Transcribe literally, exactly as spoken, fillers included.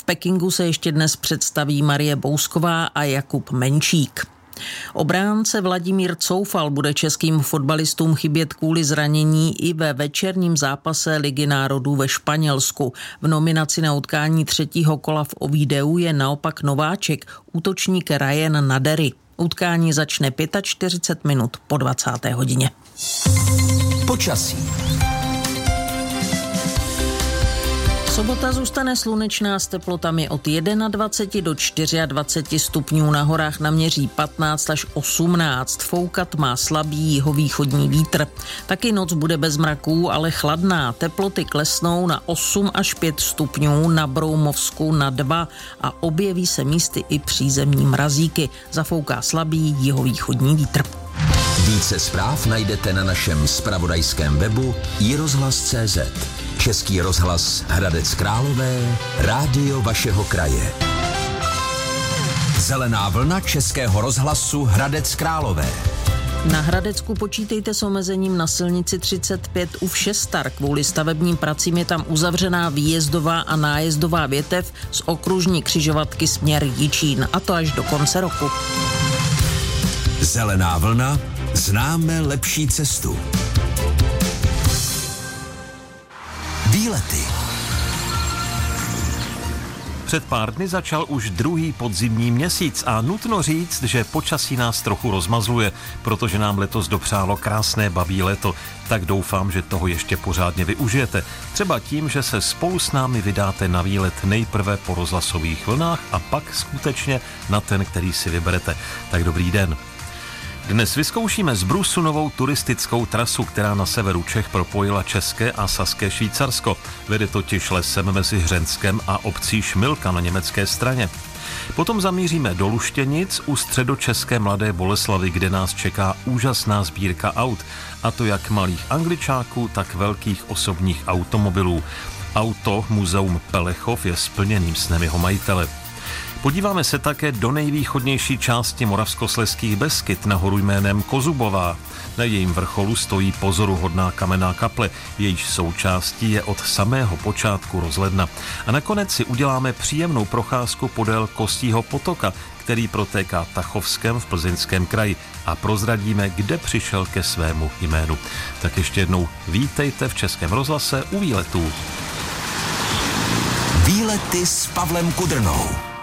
Pekingu se ještě dnes představí Marie Bousková a Jakub Menčík. Obránce Vladimír Coufal bude českým fotbalistům chybět kvůli zranění i ve večerním zápase Ligy národů ve Španělsku. V nominaci na utkání třetího kola v Ovideu je naopak nováček, útočník Ryan Nadery. Utkání začne čtyřicet pět minut po dvacáté hodině. Počasí. Sobota zůstane slunečná s teplotami od dvacet jedna do dvacet čtyři stupňů, na horách naměří patnáct až osmnáct, foukat má slabý jihovýchodní vítr. Taky noc bude bez mraků, ale chladná, teploty klesnou na osm až pět stupňů, na Broumovsku na dva a objeví se místy i přízemní mrazíky. Zafouká slabý jihovýchodní vítr. Více zpráv najdete na našem zpravodajském webu i rozhlas tečka cé zet. Český rozhlas Hradec Králové, rádio vašeho kraje. Zelená vlna Českého rozhlasu Hradec Králové. Na Hradecku počítejte s omezením na silnici třicet pět u Všestar. Kvůli stavebním pracím je tam uzavřená výjezdová a nájezdová větev z okružní křižovatky směr Jičín, a to až do konce roku. Zelená vlna, známe lepší cestu. Výlety. Před pár dny začal už druhý podzimní měsíc a nutno říct, že počasí nás trochu rozmazluje, protože nám letos dopřálo krásné babí léto. Tak doufám, že toho ještě pořádně využijete. Třeba tím, že se spolu s námi vydáte na výlet nejprve po rozhlasových vlnách a pak skutečně na ten, který si vyberete. Tak dobrý den. Dnes vyzkoušíme z Brusu novou turistickou trasu, která na severu Čech propojila České a Saské Švýcarsko. Vede totiž lesem mezi Hřenskem a obcí Šmilka na německé straně. Potom zamíříme do Luštěnic u středočeské Mladé Boleslavi, kde nás čeká úžasná sbírka aut, a to jak malých angličáků, tak velkých osobních automobilů. Auto Muzeum Pelechov je splněným snem jeho majitele. Podíváme se také do nejvýchodnější části Moravskoslezských Beskyd na horu jménem Kozubová. Na jejím vrcholu stojí pozoruhodná kamenná kaple, jejíž součástí je od samého počátku rozhledna. A nakonec si uděláme příjemnou procházku podél Kostího potoka, který protéká Tachovskem v Plzeňském kraji, a prozradíme, kde přišel ke svému jménu. Tak ještě jednou vítejte v Českém rozhlase u výletů. Výlety s Pavlem Kudrnou.